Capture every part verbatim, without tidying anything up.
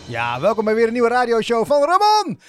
Ja, welkom bij weer een nieuwe radioshow van Ramon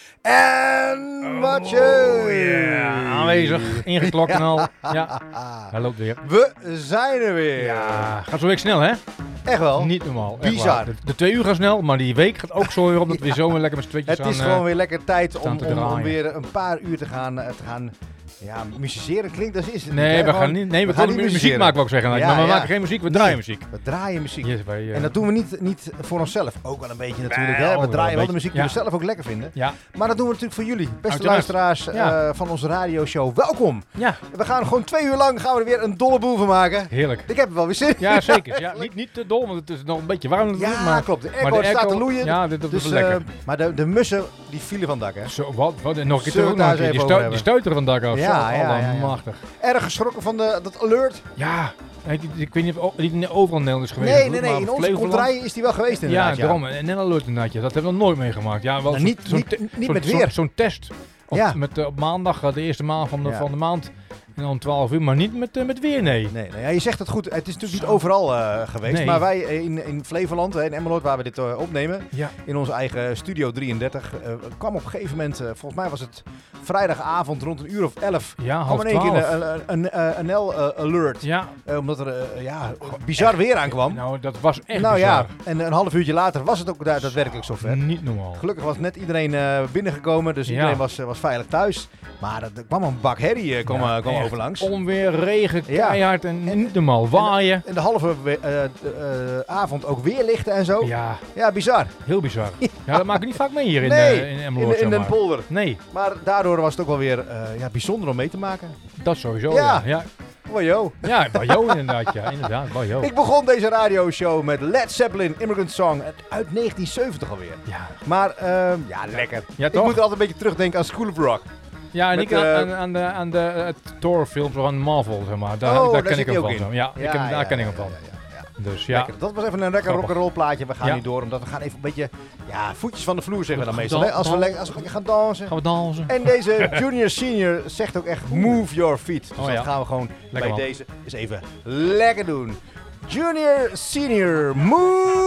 en Matje. Oh, yeah. Aanwezig, ingeklokt en al. Ja, hij loopt weer. We zijn er weer. Ja, gaat zo week snel, hè? Echt wel. Niet normaal. echt Bizar. waar. De, de twee uur gaan snel, maar die week gaat ook zo weer op dat we zo weer lekker met z'n tweetjes Het aan... is uh, gewoon weer lekker tijd om, te om, om draaien. weer een paar uur te gaan, uh, te gaan ja, musiceren. Klinkt dat is het Nee, niet, we hè? gaan niet, nee, we, we gaan gaan niet niet muziek musiceren. maken, wou ik zeggen. Ja, maar we ja. maken geen muziek, we draaien muziek. We draaien muziek. Yes, wij, uh, En dat doen we niet, niet voor onszelf. Ook wel een beetje natuurlijk. Wel, Hè? We wel draaien een wel de beetje. muziek die we Ja. zelf ook lekker vinden. Ja, Maar dat doen we natuurlijk voor jullie. Beste Uiteraard. luisteraars Ja. uh, van onze radioshow. Welkom. ja, We gaan gewoon twee uur lang gaan we er weer een dolle boel van maken. heerlijk. Ik heb er wel weer zin in. Ja, zeker. Ja, niet, niet te dol, want het is nog een beetje warm natuurlijk. Ja, maar, klopt. De maar airco staat te loeien. Ja, dit, dat Dus, is lekker. uh, maar de, de mussen die vielen van het dak, hè? Zo, wat, wat, en nog een keer Zullen we terug, het daar nog een eens keer. even Die, over stu die stuiteren van het dak af. Ja, Zo, ja, ja, ja. allemachtig. Erg geschrokken van de, dat alert. Ja, ik, ik weet niet of het niet overal in Nederland is geweest. Nee, nee, nee. maar In onze Flevoland- kontrij is die wel geweest Ja, inderdaad. Ja, daarom. En Nel Alert inderdaad. Ja. Dat hebben we nog nooit meegemaakt. Ja, wel Nou, zo'n- niet- zo'n niet- te- niet zo'n- met zo'n- weer. Zo'n test. Op, Ja. met, uh, op maandag, uh, de eerste maand van de, Ja. van de maand. En dan twaalf uur, maar niet met, uh, met weer, nee. Nee, nee ja, je zegt het goed. Het is natuurlijk Zo. niet overal uh, geweest. Nee. Maar wij uh, in, in Flevoland, uh, in Emmeloord, waar we dit uh, opnemen, Ja. in onze eigen Studio drieëndertig, uh, kwam op een gegeven moment, uh, volgens mij was het vrijdagavond rond een uur of elf, Ja, kwam half in één keer twaalf. een, een, een, een N L-alert. Ja. Uh, omdat er uh, ja, bizar weer aankwam. Nou, dat was echt nou bizar. ja, en een half uurtje later was het ook da- daadwerkelijk zover. Niet normaal. Gelukkig was net iedereen uh, binnengekomen, dus Ja. iedereen was, uh, was veilig thuis. Maar er kwam een bak herrie uh, kwam, Ja, uh, kwam echt. overlangs. Onweer, regen, Ja. keihard en niet normaal. Waaien. In de halve we- uh, uh, avond ook weerlichten en zo. Ja, Ja, bizar. heel bizar. Ja, dat maak ik niet vaak mee hier in, Nee, uh, in In, Emmeloord, de- in zeg den maar. polder. Nee, Maar daardoor was het ook wel weer uh, ja, bijzonder om mee te maken. dat sowieso. Ja. Ja, ja. Oh, yo. Ja, Bajo inderdaad. Ja, inderdaad, Bajo. Ik begon deze radioshow met Led Zeppelin, Immigrant Song, uit negentien zeventig alweer. Ja, Maar uh, ja, lekker. ja Ik toch? moet altijd een beetje terugdenken aan School of Rock. Ja, en Met, ik aan, eh, aan, aan de, aan de uh, Thor-films van Marvel, zeg maar. Daar, Oh, daar daar ken zit ik hij hem ook van. in. zo. Ja, ik heb, daar ja, ken ik ja, hem van. ja, ja, ja. Dus ja, Lekker. Dat was even een lekker Grappig. rock'n'roll plaatje. We gaan Ja. nu door, omdat we gaan even een beetje ja, voetjes van de vloer zeggen we dan Gaan meestal. dan- Hè? Als, we dan- lekker, als we lekker gaan dansen. gaan we dansen. En deze junior senior zegt ook echt move your feet. Dus Oh, dat ja. gaan we gewoon Lekker, bij man. deze eens even lekker doen. Junior senior move